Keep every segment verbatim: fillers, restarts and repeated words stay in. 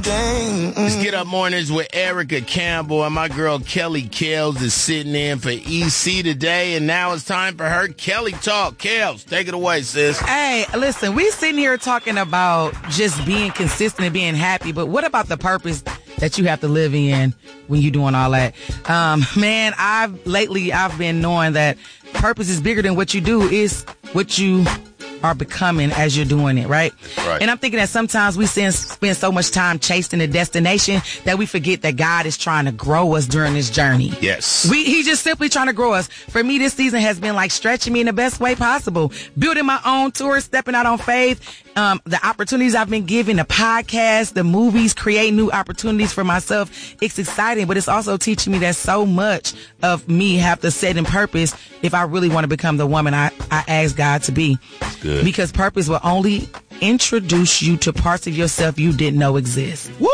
day. Let's get up mornings with Erica Campbell, and my girl Kelly Kales is sitting in for E C today, and now it's time for her Kelly Talk. Kales, take it away, sis. Hey, listen, we sitting here talking about just being consistent and being happy, but what about the purpose that you have to live in when you're doing all that? Um, man, I've lately I've been knowing that purpose is bigger than what you do. Is what you are becoming as you're doing it, right? Right. And I'm thinking that sometimes we spend, spend so much time chasing the destination that we forget that God is trying to grow us during this journey. Yes. We, he's just simply trying to grow us. For me, this season has been like stretching me in the best way possible. Building my own tour, stepping out on faith, um, the opportunities I've been given, the podcast, the movies, creating new opportunities for myself. It's exciting, but it's also teaching me that so much of me have to set in purpose if I really want to become the woman I, I asked God to be. That's good. Because purpose will only introduce you to parts of yourself you didn't know exist. Woo!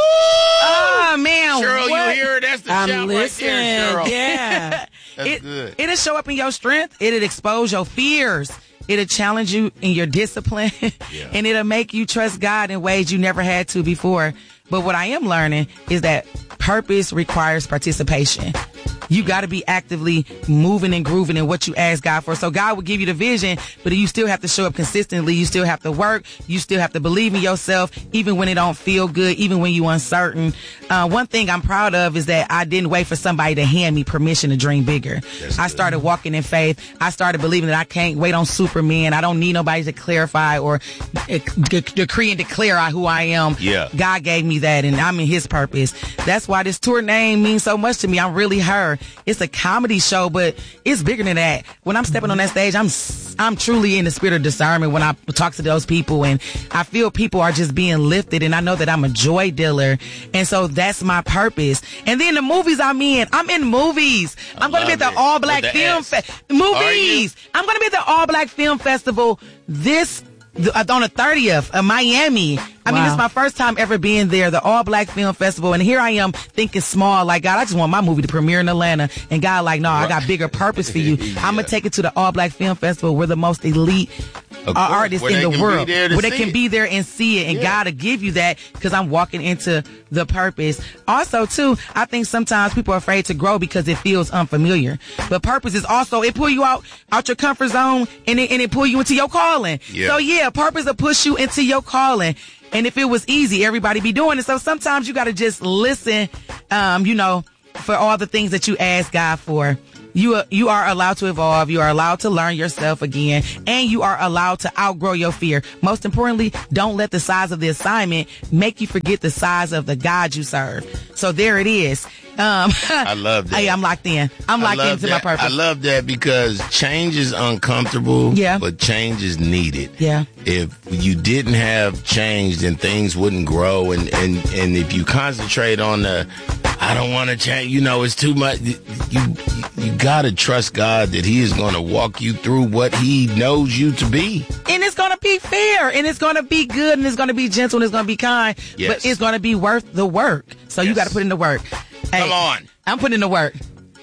Oh, man. Cheryl, what? you hear it? That's the I'm shout listening. right there, Cheryl. Yeah. That's it, good. It'll show up in your strength. It'll expose your fears. It'll challenge you in your discipline. Yeah. And it'll make you trust God in ways you never had to before. But what I am learning is that purpose requires participation. You got to be actively moving and grooving in what you ask God for. So God will give you the vision, but you still have to show up consistently. You still have to work. You still have to believe in yourself, even when it don't feel good, even when you're uncertain. Uh, one thing I'm proud of is that I didn't wait for somebody to hand me permission to dream bigger. That's I good. started walking in faith. I started believing that I can't wait on Superman. I don't need nobody to clarify or uh, de- decree and declare who I am. Yeah. God gave me that, and I'm in his purpose. That's why this tour name means so much to me. I'm really her. It's a comedy show, but it's bigger than that. When I'm stepping on that stage, I'm I'm truly in the spirit of discernment when I talk to those people, and I feel people are just being lifted, and I know that I'm a joy dealer, and so that's my purpose. And then the movies I'm in, I'm in movies. I'm going to be at the love it. All Black With the Film S. Fe- Movies. I'm going to be at the All Black Film Festival this th- on the thirtieth of Miami. I mean, Wow. it's my first time ever being there, the All Black Film Festival, and here I am thinking small, like, God, I just want my movie to premiere in Atlanta, and God, like, no, I got bigger purpose for you. Yeah. I'm gonna take it to the All Black Film Festival. We're the most elite Of uh, course, artists where in they the can be world, there to where they see can it. be there and see it, and Yeah. God will give you that because I'm walking into the purpose. Also, too, I think sometimes people are afraid to grow because it feels unfamiliar, but purpose is also, it pull you out out your comfort zone, and it, and it pull you into your calling. Yeah. So yeah, purpose will push you into your calling. And if it was easy, everybody be doing it. So sometimes you got to just listen, um, you know, for all the things that you ask God for. You are, you are allowed to evolve. You are allowed to learn yourself again, and you are allowed to outgrow your fear. Most importantly, don't let the size of the assignment make you forget the size of the God you serve. So there it is. Um, I love that. Hey, I'm locked in. I'm I locked love into that. my purpose. I love that because change is uncomfortable, Yeah. but change is needed. Yeah. If you didn't have change, then things wouldn't grow. And, and, and if you concentrate on the, I don't want to change, you know, it's too much. You, you, you got to trust God that he is going to walk you through what he knows you to be. And it's going to be fair, and it's going to be good, and it's going to be gentle, and it's going to be kind, Yes. but it's going to be worth the work. So you Yes. got to put in the work. Hey, Come on. I'm putting in the work.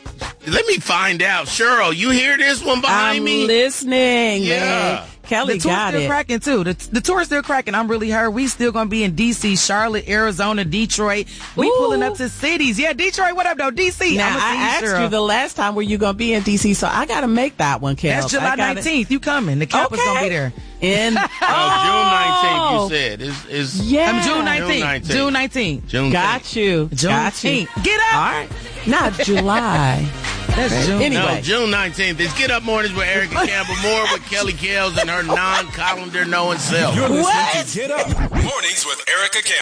Let me find out. Cheryl, you hear this one behind I'm me? listening, Yeah. man. Kelly The tour's got still it. cracking too. The, the tour's still cracking. I'm really hurt. We still gonna be in D C, Charlotte, Arizona, Detroit. We Ooh. pulling up to cities. Yeah, Detroit. What up though? D C. Now, I'ma I see asked Cheryl. you the last time where you going to be in D C, so I got to make that one, Kel. That's July I gotta- nineteenth. You coming? The Kappa's gonna be there. In Oh, June nineteenth, you said. It's, it's Yeah. I'm June nineteenth. nineteenth. June nineteenth. June Got you. June Got you. nineteenth. Get up. All right. Not July. That's June. Anyway. No, June nineteenth. It's Get Up Mornings with Erica Campbell. More with Kelly Kales and her non-calendar knowing self. You're listening What? to Get Up Mornings with Erica Campbell.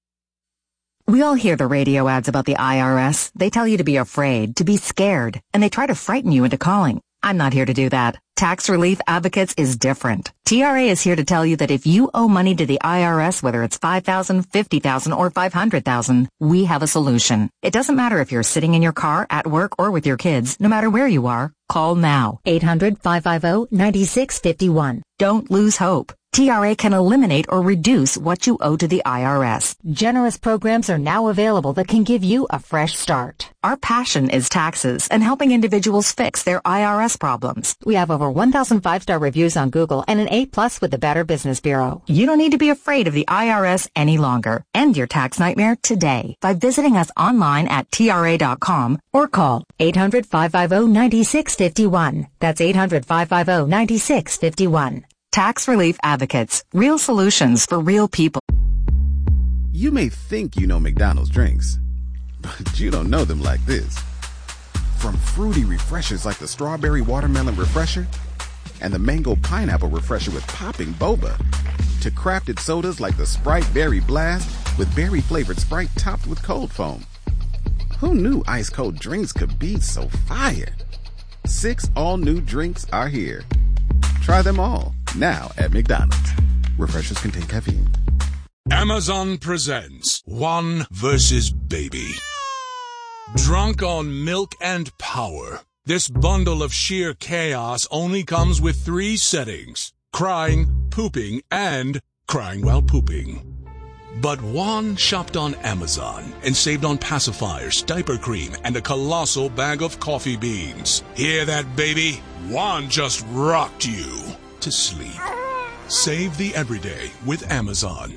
We all hear the radio ads about the I R S. They tell you to be afraid, to be scared, and they try to frighten you into calling. I'm not here to do that. Tax Relief Advocates is different. T R A is here to tell you that if you owe money to the I R S, whether it's five thousand dollars, fifty thousand dollars, or five hundred thousand dollars, we have a solution. It doesn't matter if you're sitting in your car, at work, or with your kids. No matter where you are, call now. eight hundred, five five zero, nine six five one. Don't lose hope. T R A can eliminate or reduce what you owe to the I R S. Generous programs are now available that can give you a fresh start. Our passion is taxes and helping individuals fix their I R S problems. We have over one thousand five-star reviews on Google and an A plus with the Better Business Bureau. You don't need to be afraid of the I R S any longer. End your tax nightmare today by visiting us online at T R A dot com or call eight hundred, five five zero, nine six five one. That's eight hundred, five five zero, nine six five one. Tax Relief Advocates. Real solutions for real people. You may think you know McDonald's drinks, but you don't know them like this. From fruity refreshers like the Strawberry Watermelon Refresher and the Mango Pineapple Refresher with popping boba, to crafted sodas like the Sprite Berry Blast with berry-flavored Sprite topped with cold foam. Who knew ice-cold drinks could be so fire? Six all-new drinks are here. Try them all, now at McDonald's. Refreshers contain caffeine. Amazon presents One versus Baby. Drunk on milk and power, this bundle of sheer chaos only comes with three settings: crying, pooping, and crying while pooping. But Juan shopped on Amazon and saved on pacifiers, diaper cream, and a colossal bag of coffee beans. Hear that, baby? Juan just rocked you to sleep. Save the everyday with Amazon.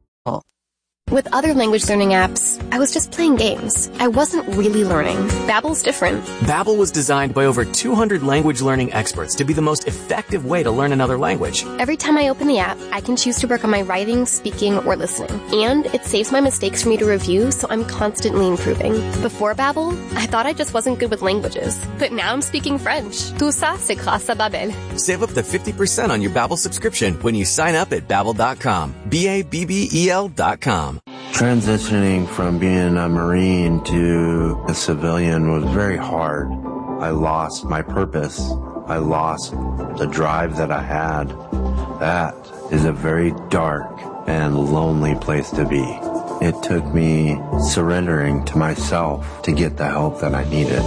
With other language learning apps, I was just playing games. I wasn't really learning. Babbel's different. Babbel was designed by over two hundred language learning experts to be the most effective way to learn another language. Every time I open the app, I can choose to work on my writing, speaking, or listening. And it saves my mistakes for me to review, so I'm constantly improving. Before Babbel, I thought I just wasn't good with languages. But now I'm speaking French. Tout ça, c'est grâce à Babbel. Save up to fifty percent on your Babbel subscription when you sign up at Babbel dot com. B A B B E L dot com. Transitioning from being a Marine to a civilian was very hard. I lost my purpose. I lost the drive that I had. That is a very dark and lonely place to be. It took me surrendering to myself to get the help that I needed.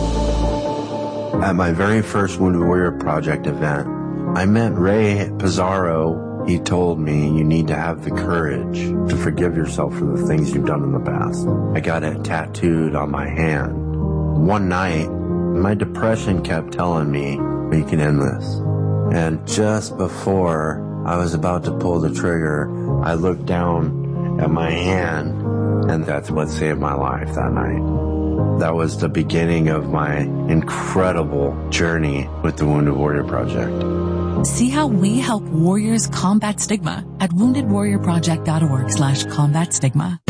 At my very first Wounded Warrior Project event, I met Ray Pizarro. He told me you need to have the courage to forgive yourself for the things you've done in the past. I got it tattooed on my hand. One night, my depression kept telling me, we can end this. And just before I was about to pull the trigger, I looked down at my hand, and that's what saved my life that night. That was the beginning of my incredible journey with the Wounded Warrior Project. See how we help warriors combat stigma at wounded warrior project dot org slash combat stigma.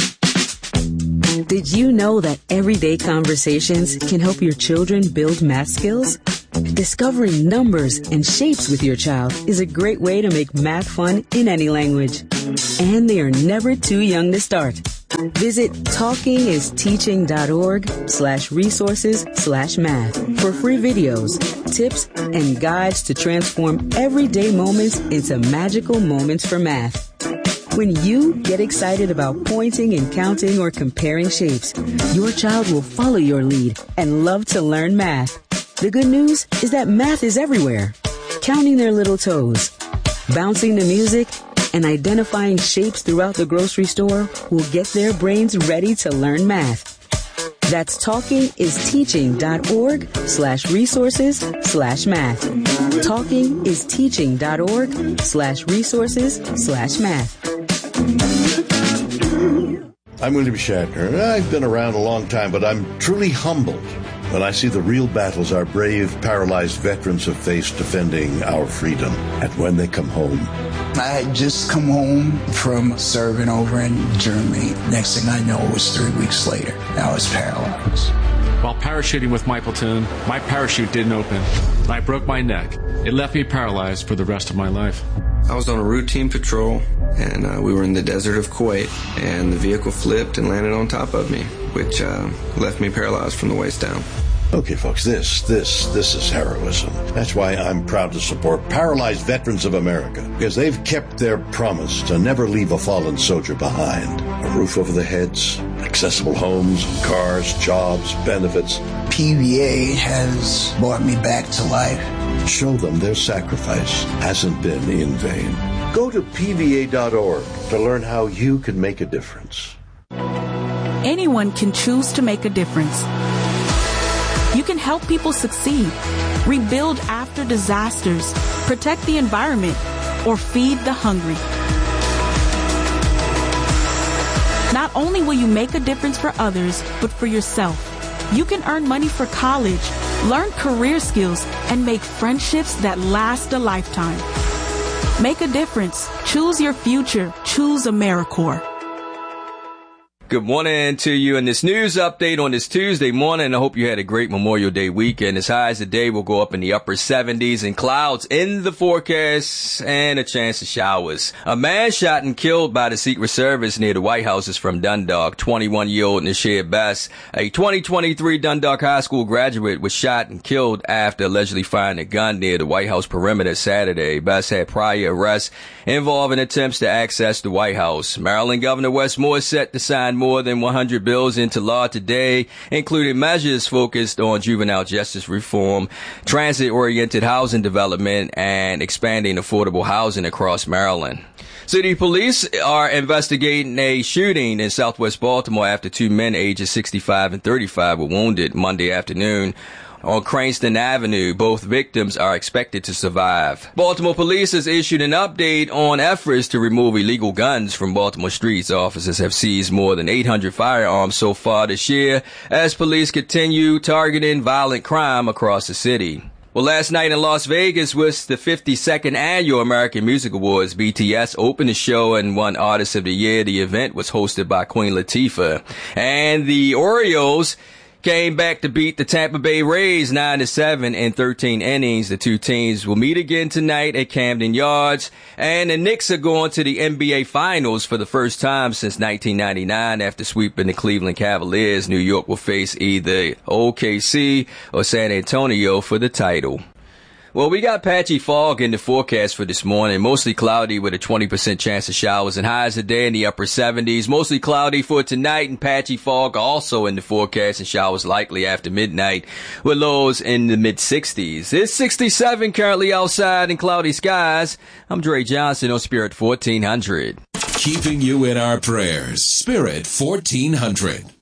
Did you know that everyday conversations can help your children build math skills? Discovering numbers and shapes with your child is a great way to make math fun in any language. And they are never too young to start. Visit talkingisteaching.org slash resources slash math for free videos, tips, and guides to transform everyday moments into magical moments for math. When you get excited about pointing and counting or comparing shapes, your child will follow your lead and love to learn math. The good news is that math is everywhere. Counting their little toes, bouncing to music, and identifying shapes throughout the grocery store will get their brains ready to learn math. That's talkingisteaching.org slash resources slash math. Talkingisteaching.org slash resources slash math. I'm William Shatner. I've been around a long time, but I'm truly humbled when I see the real battles our brave, paralyzed veterans have faced defending our freedom. And when they come home, I had just come home from serving over in Germany. Next thing I know, it was three weeks later. I was paralyzed. While parachuting with my platoon, my parachute didn't open. I broke my neck. It left me paralyzed for the rest of my life. I was on a routine patrol, and uh, we were in the desert of Kuwait, and the vehicle flipped and landed on top of me, which uh, left me paralyzed from the waist down. Okay, folks, this, this, this is heroism. That's why I'm proud to support Paralyzed Veterans of America, because they've kept their promise to never leave a fallen soldier behind. A roof over their heads, accessible homes, cars, jobs, benefits. P V A has brought me back to life. Show them their sacrifice hasn't been in vain. Go to P V A dot org to learn how you can make a difference. Anyone can choose to make a difference. You can help people succeed, rebuild after disasters, protect the environment, or feed the hungry. Not only will you make a difference for others, but for yourself. You can earn money for college, learn career skills, and make friendships that last a lifetime. Make a difference. Choose your future. Choose AmeriCorps. Good morning to you in this news update on this Tuesday morning. I hope you had a great Memorial Day weekend. As highs today will go up in the upper seventies and clouds in the forecast and a chance of showers. A man shot and killed by the Secret Service near the White House is from Dundalk. twenty-one-year-old Nashir Best, a twenty twenty-three Dundalk High School graduate, was shot and killed after allegedly firing a gun near the White House perimeter Saturday. Best had prior arrests involving attempts to access the White House. Maryland Governor Wes Moore set to sign more than one hundred bills into law today, including measures focused on juvenile justice reform, transit-oriented housing development, and expanding affordable housing across Maryland. City police are investigating a shooting in southwest Baltimore after two men ages sixty-five and thirty-five were wounded Monday afternoon on Cranston Avenue. Both victims are expected to survive. Baltimore police has issued an update on efforts to remove illegal guns from Baltimore streets. Officers have seized more than eight hundred firearms so far this year as police continue targeting violent crime across the city. Well, last night in Las Vegas was the fifty-second annual American Music Awards. B T S opened the show and won Artist of the Year. The event was hosted by Queen Latifah. And the Orioles came back to beat the Tampa Bay Rays nine to seven in thirteen innings. The two teams will meet again tonight at Camden Yards. And the Knicks are going to the N B A Finals for the first time since nineteen ninety-nine after sweeping the Cleveland Cavaliers. New York will face either O K C or San Antonio for the title. Well, we got patchy fog in the forecast for this morning. Mostly cloudy with a twenty percent chance of showers and highs today in the upper seventies. Mostly cloudy for tonight and patchy fog also in the forecast and showers likely after midnight with lows in the mid sixties. It's sixty-seven currently outside in cloudy skies. I'm Dre Johnson on Spirit fourteen hundred. Keeping you in our prayers. Spirit fourteen hundred.